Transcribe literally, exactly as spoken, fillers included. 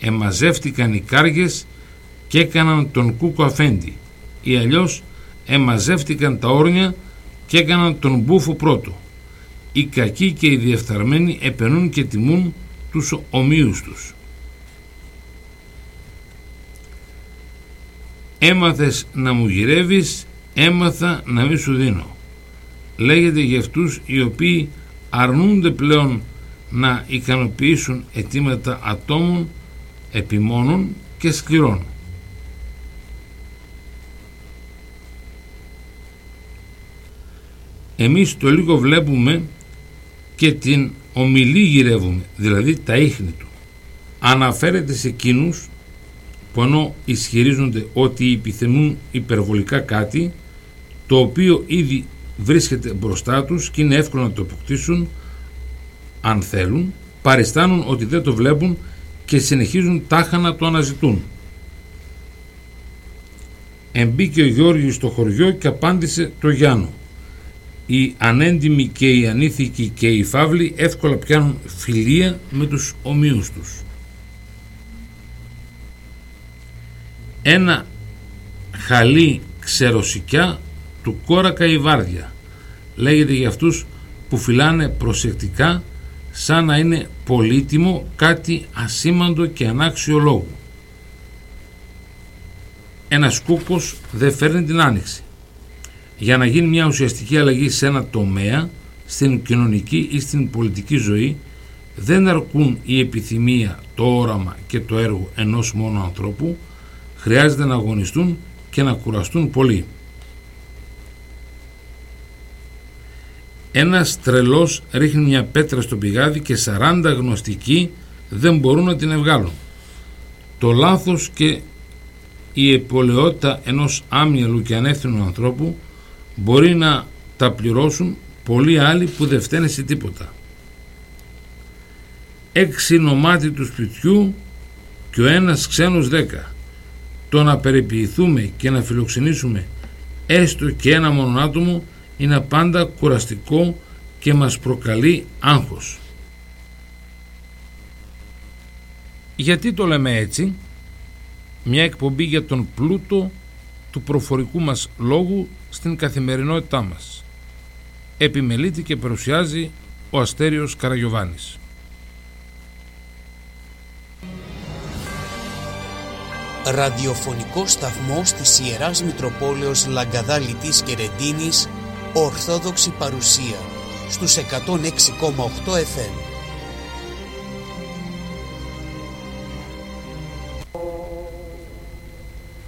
εμαζεύτηκαν οι κάργες και έκαναν τον Κούκο Αφέντη, ή αλλιώς εμαζεύτηκαν τα όρνια και έκαναν τον Μπούφο πρώτο. Οι κακοί και οι διεφθαρμένοι επενούν και τιμούν τους ομοίους τους. Έμαθες να μου γυρεύεις, έμαθα να μη σου δίνω. Λέγεται για αυτούς οι οποίοι αρνούνται πλέον να ικανοποιήσουν αιτήματα ατόμων, επιμόνων και σκληρών. Εμείς το λίγο βλέπουμε και την ομιλή γυρεύουμε, δηλαδή τα ίχνη του. Αναφέρεται σε εκείνους που ενώ ισχυρίζονται ότι επιθυμούν υπερβολικά κάτι, το οποίο ήδη βρίσκεται μπροστά τους και είναι εύκολο να το αποκτήσουν αν θέλουν, παριστάνουν ότι δεν το βλέπουν και συνεχίζουν τάχα να το αναζητούν. Εμπήκε ο Γιώργης στο χωριό και απάντησε το Γιάννο. Οι ανέντιμοι και οι ανήθικοι και οι φαύλοι εύκολα πιάνουν φιλία με τους ομοίους τους. Ένα χαλί ξεροσικιά του κόρακα η βάρδια. Λέγεται για αυτούς που φυλάνε προσεκτικά σαν να είναι πολύτιμο κάτι ασήμαντο και ανάξιο λόγου. Ένας κούκος δεν φέρνει την άνοιξη. Για να γίνει μια ουσιαστική αλλαγή σε ένα τομέα, στην κοινωνική ή στην πολιτική ζωή, δεν αρκούν η επιθυμία, το όραμα και το έργο ενός μόνο ανθρώπου, χρειάζεται να αγωνιστούν και να κουραστούν πολύ. Ένας τρελός ρίχνει μια πέτρα στο πηγάδι και σαράντα γνωστικοί δεν μπορούν να την ευγάλουν. Το λάθος και η επολαιότητα ενός άμυαλου και ανεύθυνου ανθρώπου μπορεί να τα πληρώσουν πολλοί άλλοι που δεν φταίνε σε τίποτα. Έξι νομάτι του σπιτιού και ο ένας ξένος δέκα. Το να περιποιηθούμε και να φιλοξενήσουμε έστω και ένα μόνο άτομο είναι πάντα κουραστικό και μας προκαλεί άγχος. Γιατί το λέμε έτσι? Μια εκπομπή για τον πλούτο του προφορικού μας λόγου στην καθημερινότητά μας. Επιμελείται και παρουσιάζει ο Αστέριος Καραγιωβάνης. Ραδιοφωνικό σταθμός της Ιεράς Μητροπόλεως Λαγκαδά Λιτής και Ρεντίνης, Ορθόδοξη παρουσία στους εκατόν έξι κόμμα οκτώ εφ εμ.